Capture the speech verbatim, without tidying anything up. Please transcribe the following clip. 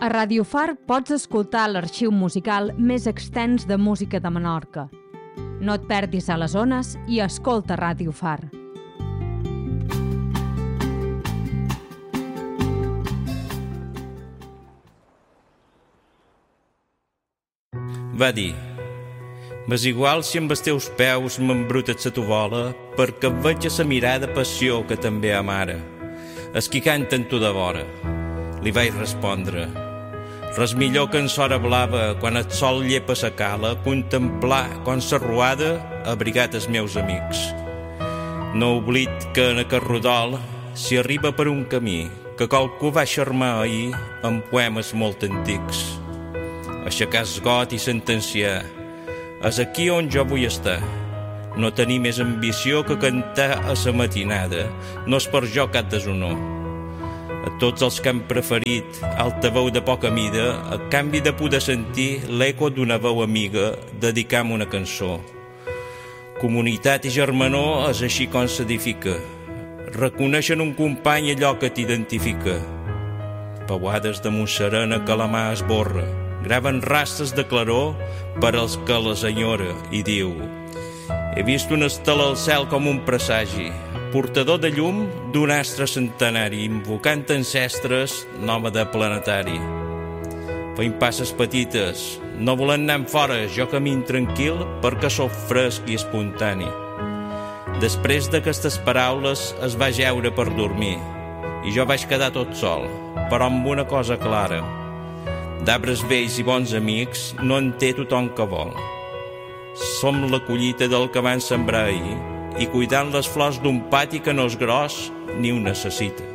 A Ràdio Far pots escoltar l'arxiu musical més extens de música de Menorca. No et perdis a les ones i escolta Ràdio Far. Va dir: «M'és igual si amb els teus peus m'embrutes la tovola, perquè et veig a la mirada passió que també amara. Es qui canta en tu de vora». Li vaig respondre: «Res millor que en s'hora blava, quan el sol llepa sa cala, contemplar com sa ruada ha abrigat els meus amics. No oblid que en aquest rodol s'hi arriba per un camí que qualcú va xermar ahir amb poemes molt antics. Aixecar el got i sentenciar: és aquí on jo vull estar. No tenir més ambició que cantar a sa matinada, no és per jo cap deshonor. A tots els que han preferit alta veu de poca mida, a canvi de poder sentir l'eco d'una veu amiga, dedicam una cançó. Comunitat i germanor és així com s'edifica. Reconeixen un company allò que t'identifica. Pauades de Montserena que la mà esborra, graven rastres de claror per als que les enyora i diu: he vist una estela al cel com un presagi, portador de llum d'un astre centenari, invocant ancestres nòmada planetari. Feim passes petites, no volent anar fora, jo camin tranquil perquè sóc fresc i espontani. Després d'aquestes paraules es va jeure per dormir i jo vaig quedar tot sol, però amb una cosa clara: d'arbres vells i bons amics no en té tothom que vol. Som la collita del que van sembrar ahir i cuidant les flors d'un pati que no és gros ni ho necessita.